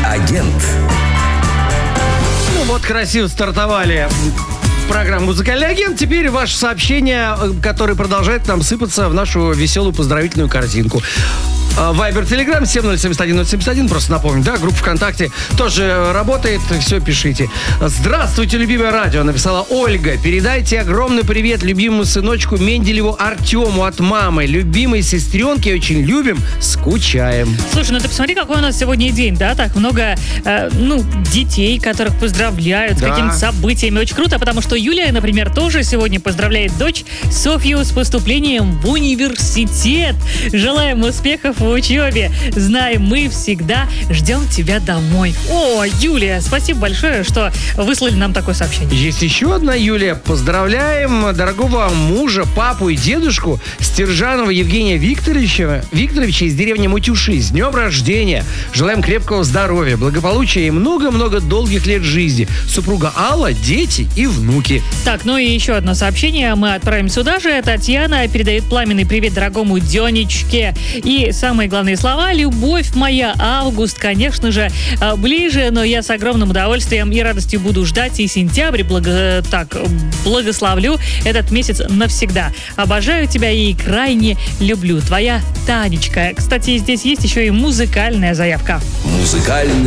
агент. Ну вот, красиво стартовали программу «Музыкальный агент». Теперь ваше сообщение, которое продолжает нам сыпаться в нашу веселую поздравительную корзинку. Вайбер, Телеграм, 7071071, просто напомню, да, группа ВКонтакте тоже работает, все пишите. Здравствуйте, любимое радио, написала Ольга. Передайте огромный привет любимому сыночку Менделеву Артему от мамы. Любимой сестренке очень любим, скучаем. Слушай, ну ты посмотри, какой у нас сегодня день, да, так много, детей, которых поздравляют с какими-то событиями. Очень круто, потому что Юлия, например, тоже сегодня поздравляет дочь Софью с поступлением в университет. Желаем успехов в учебе. Знаем, мы всегда ждем тебя домой. О, Юлия, спасибо большое, что выслали нам такое сообщение. Есть еще одна Юлия. Поздравляем дорогого мужа, папу и дедушку Стержанова Евгения Викторовича из деревни Матюши. С днем рождения. Желаем крепкого здоровья, благополучия и много-много долгих лет жизни. Супруга Алла, дети и внуки. Так, ну и еще одно сообщение мы отправим сюда же. Татьяна передает пламенный привет дорогому Денечке. И самые главные слова: любовь моя, август, конечно же, ближе, но я с огромным удовольствием и радостью буду ждать и сентябрь. Благословлю этот месяц навсегда. Обожаю тебя и крайне люблю. Твоя Танечка. Кстати, здесь есть еще и музыкальная заявка. Музыкальный